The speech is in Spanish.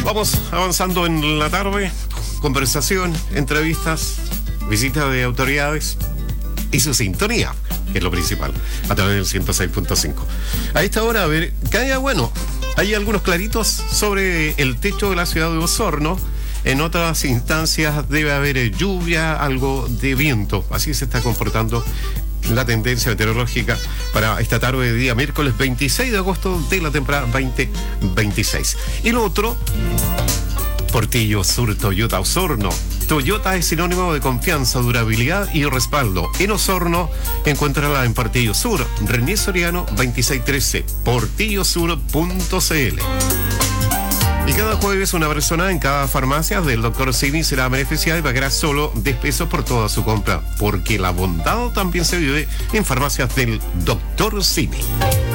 Vamos avanzando en la tarde, conversación, entrevistas, visitas de autoridades y su sintonía, que es lo principal, a través del 106.5. A esta hora, a ver, hay algunos claritos sobre el techo de la ciudad de Osorno. En otras instancias debe haber lluvia, algo de viento. Así se está comportando la tendencia meteorológica para esta tarde de día miércoles 26 de agosto de la temporada 2026. Y lo otro, Portillo Sur Toyota Osorno. Toyota es sinónimo de confianza, durabilidad y respaldo. En Osorno, encuéntrala en Portillo Sur, René Soriano 2613, portillosur.cl. Y cada jueves una persona en cada farmacia del Dr. Simi será beneficiada y pagará solo 10 pesos por toda su compra, porque la bondad también se vive en farmacias del Dr. Simi.